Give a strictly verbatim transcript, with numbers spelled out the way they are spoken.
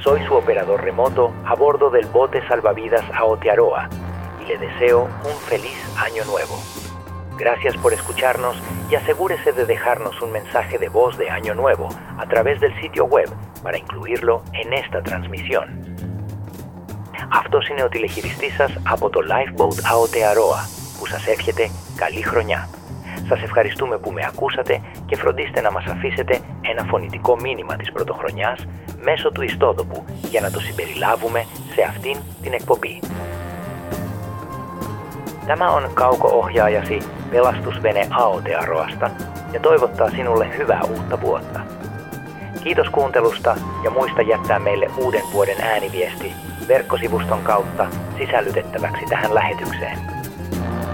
Soy su operador remoto a bordo del bote salvavidas Aotearoa y le deseo un feliz año nuevo. Gracias por escucharnos y asegúrese de dejarnos un mensaje de voz de año nuevo a través del sitio web para incluirlo en esta transmisión. Αυτός είναι ο τηλεχειριστής από το Lifeboat Aotearoa που σας εύχεται καλή χρονιά. Σας ευχαριστούμε που με ακούσατε και φροντίστε να μας αφήσετε ένα φωνητικό μήνυμα της πρωτοχρονιάς μέσω του ιστότοπου για να το συμπεριλάβουμε σε αυτήν την εκπομπή. Tämä on kauko-ohjaajasi pelastusvene Aotearoasta ja toivottaa sinulle hyvää uutta vuotta. Kiitos kuuntelusta ja muista jättää meille uuden vuoden ääniviesti verkkosivuston kautta sisällytettäväksi tähän lähetykseen.